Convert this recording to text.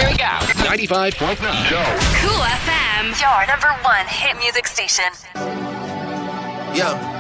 Here we go. 95.9. Go. Cool FM, your number one hit music station. Yeah.